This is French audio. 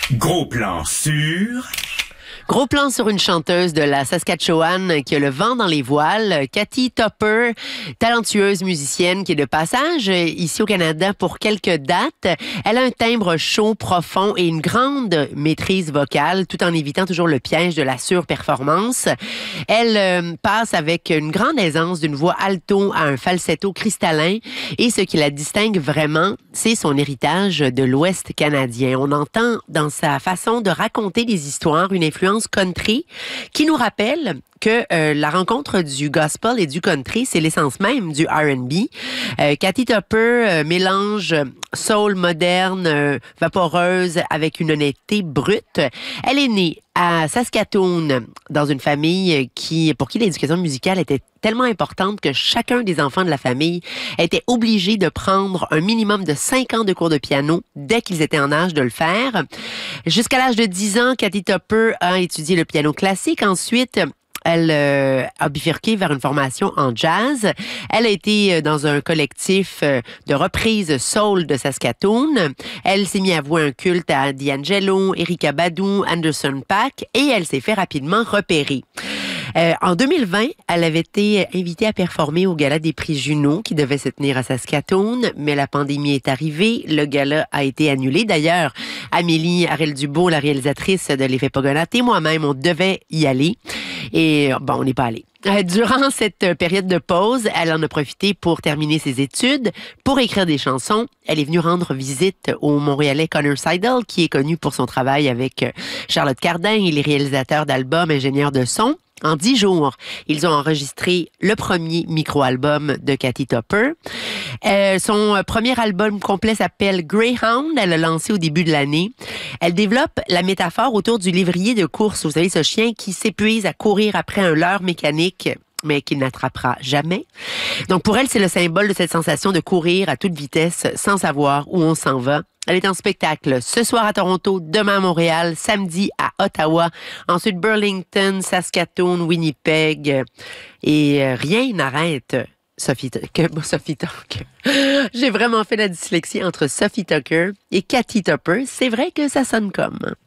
Gros plan sur... Gros plan sur une chanteuse de la Saskatchewan qui a le vent dans les voiles, Katy Tupper, talentueuse musicienne qui est de passage ici au Canada pour quelques dates. Elle a un timbre chaud, profond et une grande maîtrise vocale, tout en évitant toujours le piège de la surperformance. Elle passe avec une grande aisance d'une voix alto à un falsetto cristallin et ce qui la distingue vraiment, c'est son héritage de l'Ouest canadien. On entend dans sa façon de raconter des histoires une influence country qui nous rappelle que la rencontre du gospel et du country, c'est l'essence même du R&B. Katy Tupper mélange soul moderne, vaporeuse avec une honnêteté brute. Elle est née à Saskatoon, dans une famille pour qui l'éducation musicale était tellement importante que chacun des enfants de la famille était obligé de prendre un minimum de 5 ans de cours de piano dès qu'ils étaient en âge de le faire. Jusqu'à l'âge de 10 ans, Katy Tupper a étudié le piano classique. Ensuite, elle a bifurqué vers une formation en jazz. Elle a été dans un collectif de reprises soul de Saskatoon. Elle s'est mise à vouer un culte à D'Angelo, Erykah Badu, Anderson .Paak et elle s'est fait rapidement repérer. En 2020, elle avait été invitée à performer au Gala des prix Juno qui devait se tenir à Saskatoon, mais la pandémie est arrivée. Le gala a été annulé. D'ailleurs, Amélie Harel-Dubois, la réalisatrice de L'Effet Pogonat, et moi-même, on devait y aller. Et bon, on n'est pas allé. Durant cette période de pause, elle en a profité pour terminer ses études, pour écrire des chansons. Elle est venue rendre visite au Montréalais Connor Seidel, qui est connu pour son travail avec Charlotte Cardin et les réalisateurs d'albums, ingénieurs de son. En 10 jours, ils ont enregistré le premier micro-album de Katy Tupper. Son premier album complet s'appelle Greyhound. Elle l'a lancé au début de l'année. Elle développe la métaphore autour du lévrier de course. Vous savez, ce chien qui s'épuise à courir après un leurre mécanique, mais qui n'attrapera jamais. Donc, pour elle, c'est le symbole de cette sensation de courir à toute vitesse sans savoir où on s'en va. Elle est en spectacle ce soir à Toronto, demain à Montréal, samedi à Ottawa, ensuite Burlington, Saskatoon, Winnipeg. Et rien n'arrête Sophie Tucker. J'ai vraiment fait la dyslexie entre Sophie Tucker et Katy Tupper. C'est vrai que ça sonne comme.